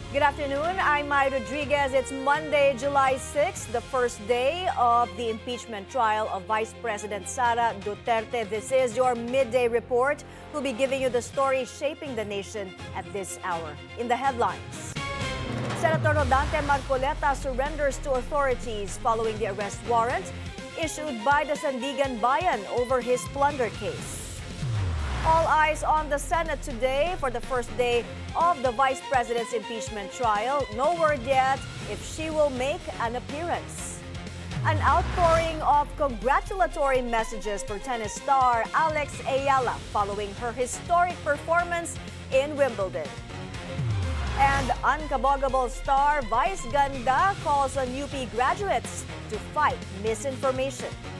Good afternoon. I'm Mai Rodriguez. It's Monday, July 6th, the first day of the impeachment trial of Vice President Sara Duterte. This is your midday report. We'll be giving you the story shaping the nation at this hour. In the headlines, Senator Rodante Marcoleta surrenders to authorities following the arrest warrant issued by the Sandigan Bayan over his plunder case. All eyes on the Senate today for the first day of the Vice President's impeachment trial. No word yet if she will make an appearance. An outpouring of congratulatory messages for tennis star Alex Ayala following her historic performance in Wimbledon. And unkabogable star Vice Ganda calls on UP graduates to fight misinformation.